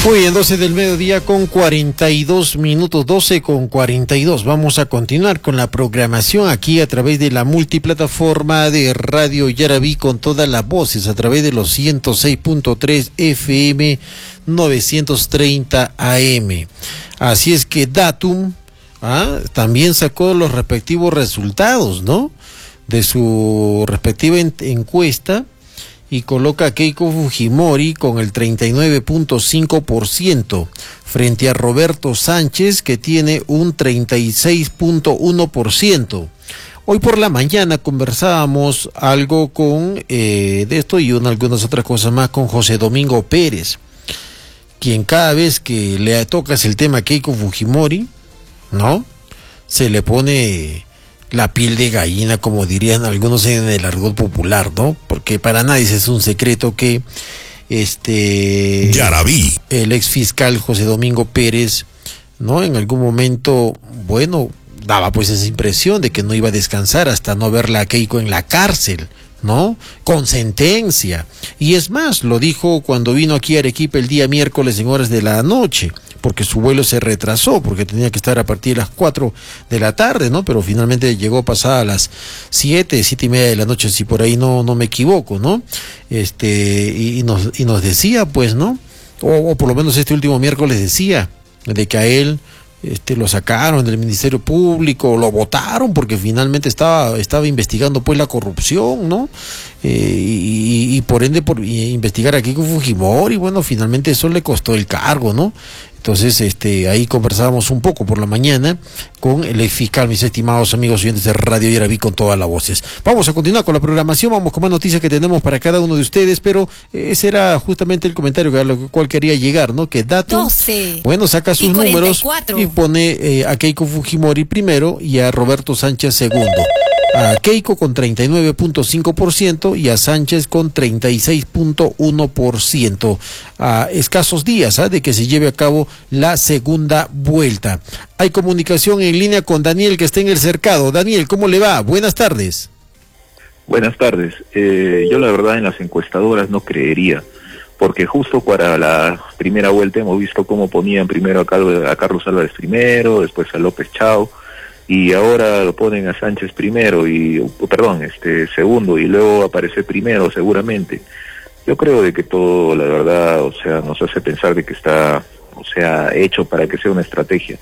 Muy bien, 12 del mediodía con 42 minutos, 12 con 42. Vamos a continuar con la programación aquí a través de la multiplataforma de Radio Yarabí con todas las voces, a través de los 106.3 FM, 930 AM. Así es que Datum también sacó los respectivos resultados, ¿no?, de su respectiva encuesta, y coloca a Keiko Fujimori con el 39.5% frente a Roberto Sánchez, que tiene un 36.1%. Hoy por la mañana conversábamos algo con de esto y algunas otras cosas más con José Domingo Pérez, quien cada vez que le tocas el tema a Keiko Fujimori, ¿no?, se le pone la piel de gallina, como dirían algunos en el argot popular, ¿no? Porque para nadie es un secreto que Yarabí, el ex fiscal José Domingo Pérez, ¿no?, en algún momento, bueno, daba pues esa impresión de que no iba a descansar hasta no verla a Keiko en la cárcel, ¿no?, con sentencia. Y es más, lo dijo cuando vino aquí a Arequipa el día miércoles en horas de la noche, porque su vuelo se retrasó, porque tenía que estar a partir de las 4 de la tarde, ¿no? Pero finalmente llegó pasada las 7:30 de la noche, si por ahí no me equivoco, ¿no? Y nos decía, pues, ¿no?, o por lo menos este último miércoles decía, de que a él lo sacaron del Ministerio Público, lo votaron porque finalmente estaba investigando pues la corrupción, ¿no? Y por ende por investigar aquí con Fujimori, bueno, finalmente eso le costó el cargo, ¿no? Entonces, ahí conversábamos un poco por la mañana con el ex fiscal, mis estimados amigos oyentes de Radio Yarabí con todas las voces. Vamos a continuar con la programación, vamos con más noticias que tenemos para cada uno de ustedes, pero ese era justamente el comentario a lo cual quería llegar, ¿no? Que Datum, bueno, saca sus números y pone a Keiko Fujimori primero y a Roberto Sánchez segundo. A Keiko con 39.5% y a Sánchez con 36.1%. A escasos días de que se lleve a cabo la segunda vuelta. Hay comunicación en línea con Daniel, que está en el cercado. Daniel, ¿cómo le va? Buenas tardes. Buenas tardes. Yo la verdad en las encuestadoras no creería, porque justo para la primera vuelta hemos visto cómo ponían primero a Carlos Álvarez primero, después a López Chao, y ahora lo ponen a Sánchez primero segundo, y luego aparece primero seguramente. Yo creo de que todo, la verdad, o sea, nos hace pensar de que está, o sea, hecho para que sea una estrategia.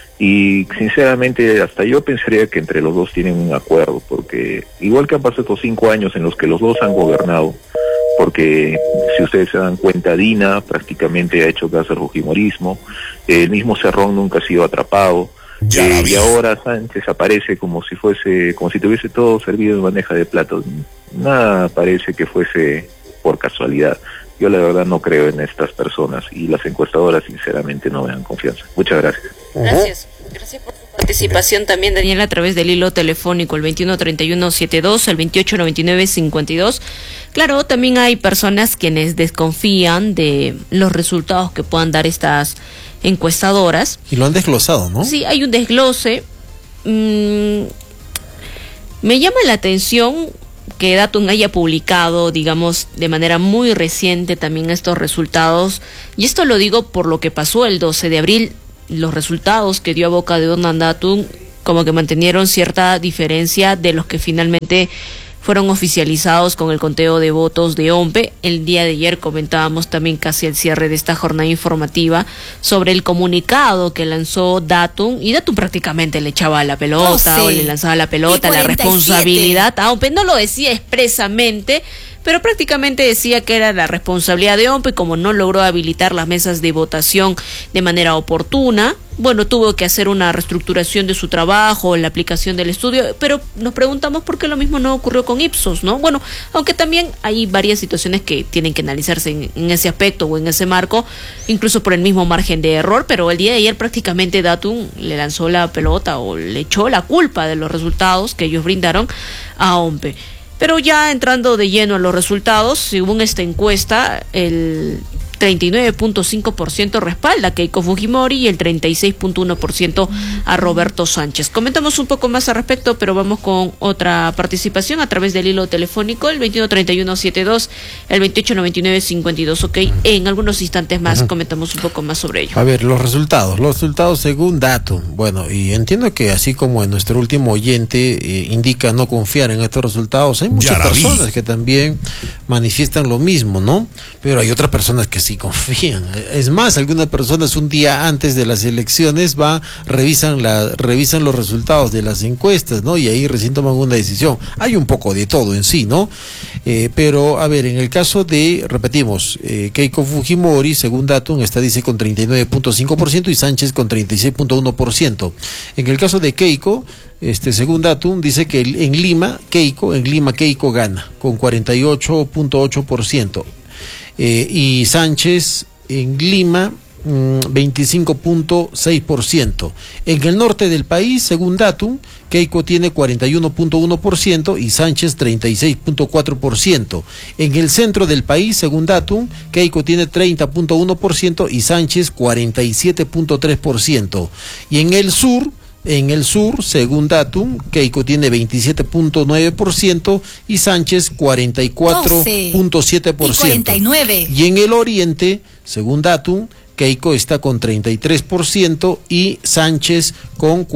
Y sinceramente hasta yo pensaría que entre los dos tienen un acuerdo, porque igual que han pasado estos 5 años en los que los dos han gobernado, porque si ustedes se dan cuenta, Dina prácticamente ha hecho caso al fujimorismo, el mismo Cerrón nunca ha sido atrapado, y ahora Sánchez aparece como si tuviese todo servido en bandeja de platos. Nada parece que fuese por casualidad. Yo la verdad no creo en estas personas y las encuestadoras sinceramente no me dan confianza. Muchas gracias. Gracias por su participación también, Daniel, a través del hilo telefónico, el 213172, el 289952. Claro, también hay personas quienes desconfían de los resultados que puedan dar estas encuestadoras. Y lo han desglosado, ¿no? Sí, hay un desglose. Me llama la atención que Datum haya publicado, digamos, de manera muy reciente también estos resultados, y esto lo digo por lo que pasó el 12 de abril, los resultados que dio a boca de Donald Datum como que mantenieron cierta diferencia de los que finalmente fueron oficializados con el conteo de votos de OMPE. El día de ayer comentábamos también casi al cierre de esta jornada informativa sobre el comunicado que lanzó Datum, y Datum prácticamente le echaba la pelota o le lanzaba la pelota, la responsabilidad a OMPE. No lo decía expresamente, pero prácticamente decía que era la responsabilidad de OMPE, como no logró habilitar las mesas de votación de manera oportuna. Bueno, tuvo que hacer una reestructuración de su trabajo, la aplicación del estudio, pero nos preguntamos por qué lo mismo no ocurrió con Ipsos, ¿no? Bueno, aunque también hay varias situaciones que tienen que analizarse en ese aspecto o en ese marco, incluso por el mismo margen de error, pero el día de ayer prácticamente Datum le lanzó la pelota o le echó la culpa de los resultados que ellos brindaron a OMPE. Pero ya entrando de lleno a los resultados, según esta encuesta, el 39.5% respalda a Keiko Fujimori y el 36.1% a Roberto Sánchez. Comentamos un poco más al respecto, pero vamos con otra participación a través del hilo telefónico, el 213172, el 289952, ok. En algunos instantes más comentamos un poco más sobre ello. A ver, los resultados según Datum. Bueno, y entiendo que así como en nuestro último oyente indica no confiar en estos resultados, hay muchas personas que también manifiestan lo mismo, ¿no? Pero hay otras personas que sí confían. Es más, algunas personas un día antes de las elecciones revisan los resultados de las encuestas, ¿no? Y ahí recién toman una decisión. Hay un poco de todo en sí, ¿no? Pero, a ver, en el caso de, repetimos, Keiko Fujimori, según Datum, dice con 39.5% y Sánchez con 36.1%. En el caso de Keiko, según Datum, dice que en Lima Keiko gana con 48.8%. Y Sánchez en Lima 25.6%. En el norte del país, según Datum, Keiko tiene 41.1% y Sánchez 36.4%. En el centro del país, según Datum, Keiko tiene 30.1% y Sánchez 47.3%. Y en el sur, según Datum, Keiko tiene 27.9% y Sánchez 44.7%. Y en el oriente, según Datum, Keiko está con 33% y Sánchez con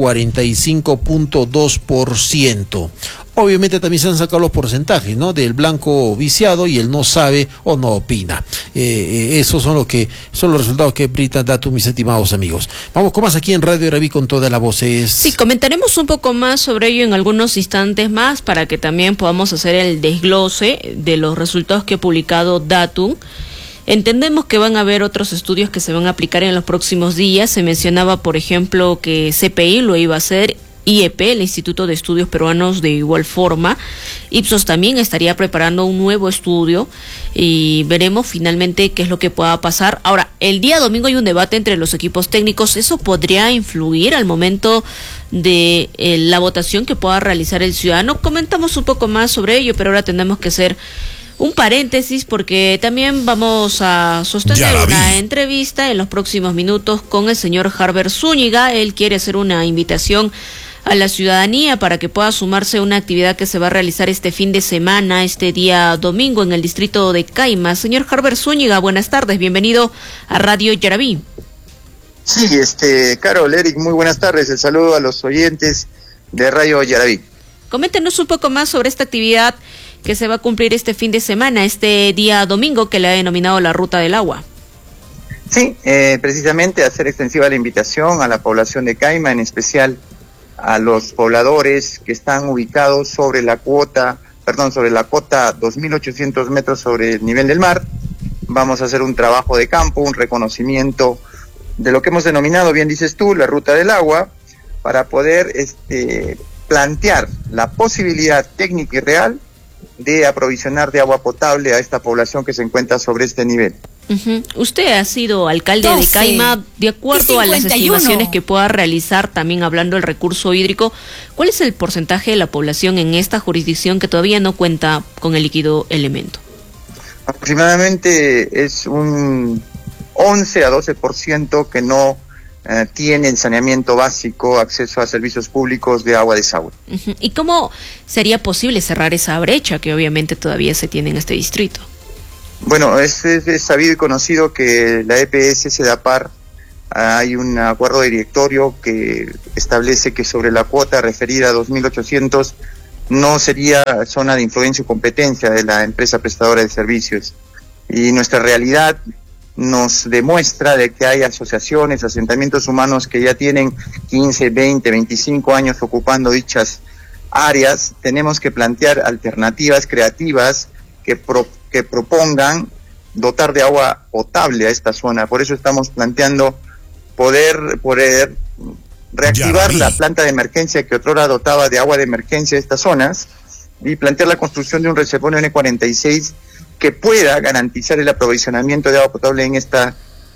45.2%. Obviamente también se han sacado los porcentajes, ¿no? Del blanco viciado y el no sabe o no opina. Esos son los resultados que brinda Datum, mis estimados amigos. Vamos con más aquí en Radio Yaraví con toda la voz. Sí, comentaremos un poco más sobre ello en algunos instantes más para que también podamos hacer el desglose de los resultados que ha publicado Datum. Entendemos que van a haber otros estudios que se van a aplicar en los próximos días. Se mencionaba, por ejemplo, que CPI lo iba a hacer, IEP, el Instituto de Estudios Peruanos, de igual forma. Ipsos también estaría preparando un nuevo estudio y veremos finalmente qué es lo que pueda pasar. Ahora, el día domingo hay un debate entre los equipos técnicos. ¿Eso podría influir al momento de la votación que pueda realizar el ciudadano? Comentamos un poco más sobre ello, pero ahora tenemos que hacer un paréntesis porque también vamos a sostener una entrevista en los próximos minutos con el señor Harbert Zúñiga. Él quiere hacer una invitación a la ciudadanía para que pueda sumarse a una actividad que se va a realizar este fin de semana, este día domingo, en el distrito de Caima. Señor Harbert Zúñiga, buenas tardes, bienvenido a Radio Yaraví. Sí, Carol, Eric, muy buenas tardes. El saludo a los oyentes de Radio Yaraví. Coméntenos un poco más sobre esta actividad que se va a cumplir este fin de semana, este día domingo, que le ha denominado la Ruta del Agua. Sí, precisamente hacer extensiva la invitación a la población de Caima, en especial a los pobladores que están ubicados sobre la cota 2.800 metros sobre el nivel del mar. Vamos a hacer un trabajo de campo, un reconocimiento de lo que hemos denominado, bien dices tú, la Ruta del Agua, para poder plantear la posibilidad técnica y real de aprovisionar de agua potable a esta población que se encuentra sobre este nivel. Usted ha sido alcalde de Caima. De acuerdo a las estimaciones que pueda realizar, también hablando del recurso hídrico, ¿cuál es el porcentaje de la población en esta jurisdicción que todavía no cuenta con el líquido elemento? Aproximadamente es un 11 a 12% que no tienen saneamiento básico, acceso a servicios públicos de agua, desagüe. ¿Y cómo sería posible cerrar esa brecha que obviamente todavía se tiene en este distrito? Bueno, es sabido y conocido que la EPS Sedapar, hay un acuerdo de directorio que establece que sobre la cuota referida a 2.800 no sería zona de influencia o competencia de la empresa prestadora de servicios. Y nuestra realidad nos demuestra de que hay asociaciones, asentamientos humanos que ya tienen 15, 20, 25 años ocupando dichas áreas. Tenemos que plantear alternativas creativas que propongan dotar de agua potable a esta zona. Por eso estamos planteando poder reactivar la planta de emergencia que otrora dotaba de agua de emergencia a estas zonas y plantear la construcción de un reservorio N46 que pueda garantizar el aprovisionamiento de agua potable en esta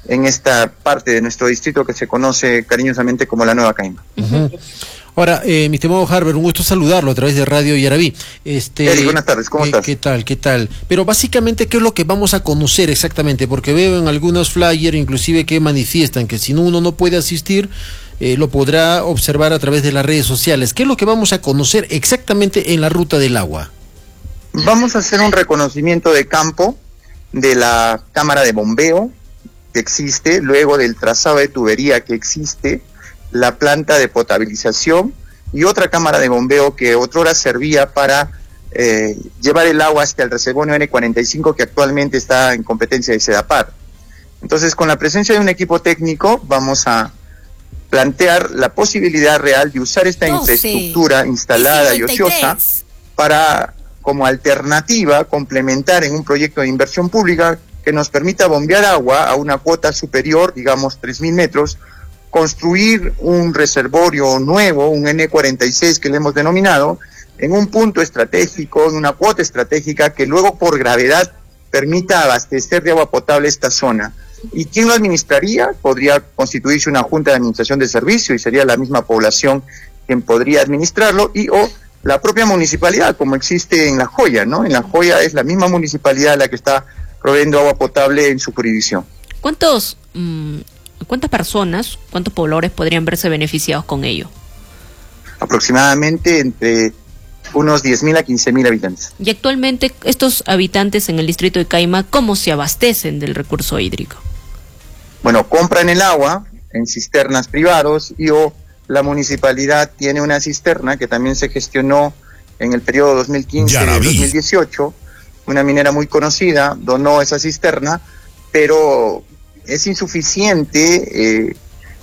en esta parte de nuestro distrito que se conoce cariñosamente como la Nueva Caima. Ahora, mi estimado Harber, un gusto saludarlo a través de Radio Yaraví. Eric, buenas tardes, ¿cómo estás? ¿Qué tal? Pero básicamente, ¿qué es lo que vamos a conocer exactamente? Porque veo en algunos flyers, inclusive, que manifiestan que si uno no puede asistir, lo podrá observar a través de las redes sociales. ¿Qué es lo que vamos a conocer exactamente en la ruta del agua? Vamos a hacer un reconocimiento de campo de la cámara de bombeo que existe, luego del trazado de tubería que existe, la planta de potabilización y otra cámara de bombeo que otrora servía para llevar el agua hasta el reservorio N45 que actualmente está en competencia de SEDAPAR. Entonces, con la presencia de un equipo técnico, vamos a plantear la posibilidad real de usar esta infraestructura instalada y ociosa para, como alternativa, complementar en un proyecto de inversión pública que nos permita bombear agua a una cuota superior, digamos 3.000 metros, construir un reservorio nuevo, un N46 que le hemos denominado, en un punto estratégico, en una cuota estratégica que luego por gravedad permita abastecer de agua potable esta zona. ¿Y quién lo administraría? Podría constituirse una junta de administración de servicio y sería la misma población quien podría administrarlo o la propia municipalidad, como existe en La Joya, ¿no? En La Joya es la misma municipalidad la que está proveyendo agua potable en su jurisdicción. ¿Cuántas personas, cuántos pobladores podrían verse beneficiados con ello? Aproximadamente entre unos 10.000 a 15.000 habitantes. Y actualmente estos habitantes en el distrito de Caima, ¿cómo se abastecen del recurso hídrico? Bueno, compran el agua en cisternas privados la municipalidad tiene una cisterna que también se gestionó en el periodo 2015-2018. Una minera muy conocida donó esa cisterna, pero es insuficiente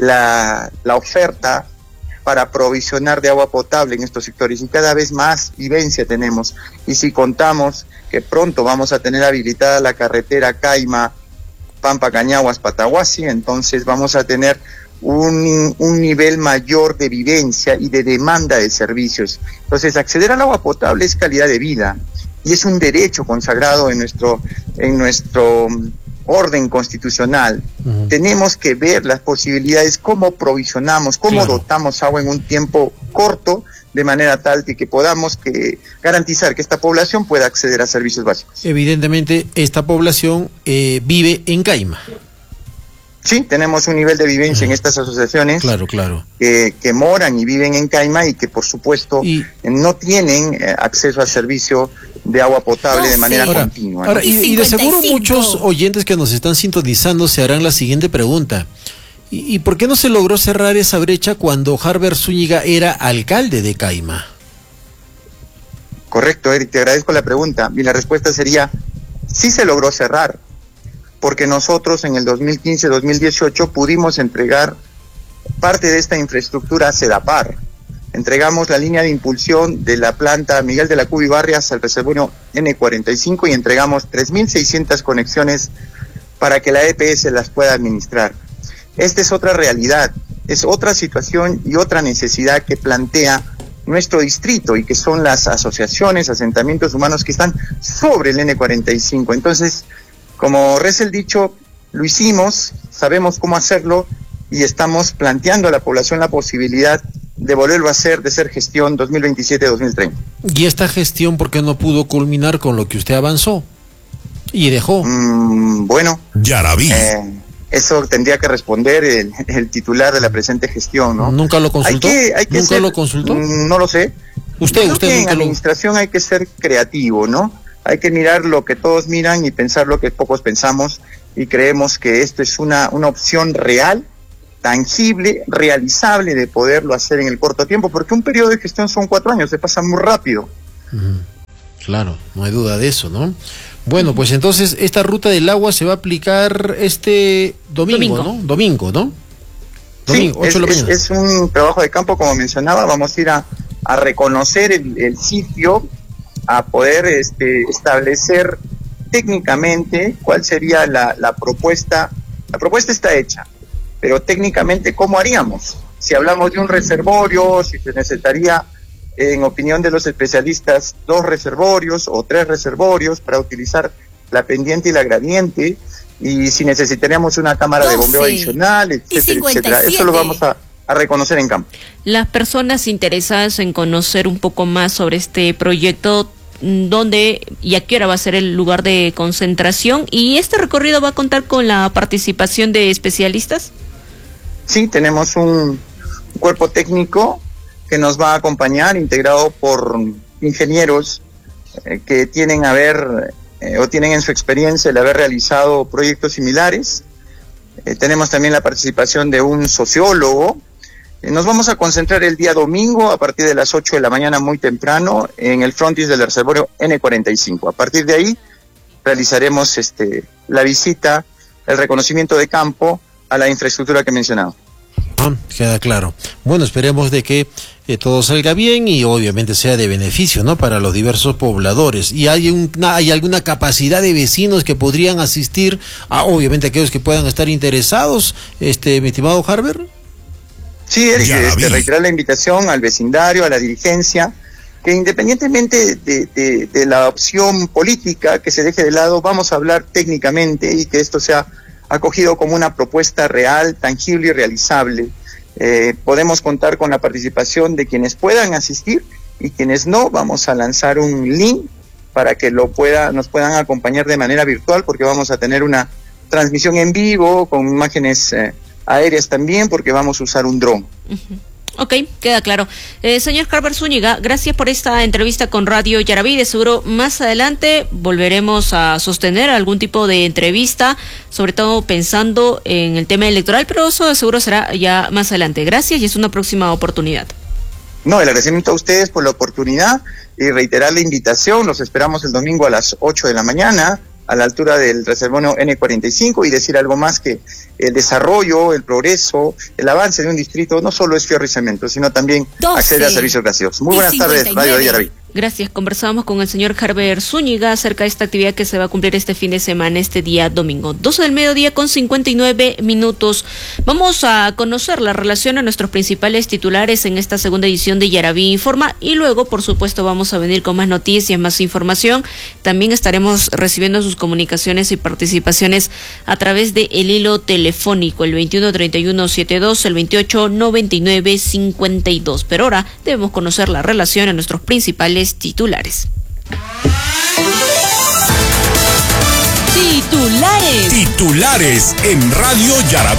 la oferta para aprovisionar de agua potable en estos sectores y cada vez más vivencia tenemos. Y si contamos que pronto vamos a tener habilitada la carretera Caima, Pampa, Cañaguas, Pataguasi, entonces vamos a tener un nivel mayor de vivencia y de demanda de servicios. Entonces, acceder al agua potable es calidad de vida y es un derecho consagrado en nuestro orden constitucional. Tenemos que ver las posibilidades, cómo provisionamos, cómo dotamos agua en un tiempo corto, de manera tal que podamos garantizar que esta población pueda acceder a servicios básicos. Evidentemente, esta población vive en Caima. Sí, tenemos un nivel de vivencia en estas asociaciones que moran y viven en Caima y que por supuesto no tienen acceso al servicio de agua potable de manera continua. Ahora, y de seguro muchos oyentes que nos están sintonizando se harán la siguiente pregunta. ¿Y por qué no se logró cerrar esa brecha cuando Harber Zúñiga era alcalde de Caima? Correcto, Eric, te agradezco la pregunta. Y la respuesta sería, sí se logró cerrar, porque nosotros en el 2015-2018 pudimos entregar parte de esta infraestructura a SEDAPAR. Entregamos la línea de impulsión de la planta Miguel de la Cubibarrias al reservorio N45 y entregamos 3.600 conexiones para que la EPS las pueda administrar. Esta es otra realidad, es otra situación y otra necesidad que plantea nuestro distrito y que son las asociaciones, asentamientos humanos que están sobre el N45. Entonces, como reza el dicho, lo hicimos, sabemos cómo hacerlo y estamos planteando a la población la posibilidad de volverlo a hacer, de ser gestión 2027-2030. ¿Y esta gestión por qué no pudo culminar con lo que usted avanzó y dejó? Bueno, Yaraví. Eso tendría que responder el titular de la presente gestión, ¿no? ¿Nunca lo consultó? ¿Nunca lo consultó? No lo sé. Usted en administración hay que ser creativo, ¿no? Hay que mirar lo que todos miran y pensar lo que pocos pensamos y creemos que esto es una opción real, tangible, realizable de poderlo hacer en el corto tiempo, porque un periodo de gestión son 4 años, se pasa muy rápido. Claro, no hay duda de eso, ¿no? Bueno, pues entonces esta ruta del agua se va a aplicar este domingo. ¿No? Domingo, ¿no? Sí, 8 de la mañana. Es un trabajo de campo, como mencionaba, vamos a ir a reconocer el sitio, a poder establecer técnicamente cuál sería la propuesta. La propuesta está hecha, pero técnicamente, ¿cómo haríamos? Si hablamos de un reservorio, si se necesitaría, en opinión de los especialistas, 2 reservorios o 3 reservorios para utilizar la pendiente y la gradiente, y si necesitaríamos una cámara de bombeo adicional, etcétera, etcétera. Eso lo vamos a reconocer en campo. Las personas interesadas en conocer un poco más sobre este proyecto, ¿dónde y a qué hora va a ser el lugar de concentración? ¿Y este recorrido va a contar con la participación de especialistas? Sí, tenemos un cuerpo técnico que nos va a acompañar, integrado por ingenieros que tienen tienen en su experiencia el haber realizado proyectos similares. Tenemos también la participación de un sociólogo. Nos vamos a concentrar el día domingo a partir de las 8 de la mañana muy temprano en el frontis del reservorio N45. A partir de ahí realizaremos la visita, el reconocimiento de campo a la infraestructura que he mencionado. Queda claro. Bueno, esperemos de que todo salga bien y obviamente sea de beneficio, ¿no?, para los diversos pobladores. ¿Y hay alguna capacidad de vecinos que podrían asistir, obviamente aquellos que puedan estar interesados, mi estimado Harber? Sí, reiterar la invitación al vecindario, a la dirigencia, que independientemente de la opción política que se deje de lado, vamos a hablar técnicamente y que esto sea acogido como una propuesta real, tangible y realizable. Podemos contar con la participación de quienes puedan asistir, y quienes no, vamos a lanzar un link para que nos puedan acompañar de manera virtual, porque vamos a tener una transmisión en vivo con imágenes aéreas también, porque vamos a usar un dron. Ok, queda claro. Señor Harber Zúñiga, gracias por esta entrevista con Radio Yaraví. De seguro más adelante volveremos a sostener algún tipo de entrevista, sobre todo pensando en el tema electoral, pero eso de seguro será ya más adelante. Gracias y es una próxima oportunidad. No, el agradecimiento a ustedes por la oportunidad y reiterar la invitación. Los esperamos el domingo a las 8 de la mañana a la altura del reservorio N45, y decir algo más, que el desarrollo, el progreso, el avance de un distrito no solo es fierro y cemento, sino también acceder a servicios gaseosos. Muy buenas tardes, Radio de Yaraví. Gracias. Conversamos con el señor Harber Zúñiga acerca de esta actividad que se va a cumplir este fin de semana, este día domingo. 12 del mediodía con 59 minutos. Vamos a conocer la relación a nuestros principales titulares en esta segunda edición de Yaraví Informa, y luego, por supuesto, vamos a venir con más noticias, más información. También estaremos recibiendo sus comunicaciones y participaciones a través de el hilo telefónico, el 213172, el 289952. Pero ahora debemos conocer la relación a nuestros principales titulares. Titulares en Radio Yaraví.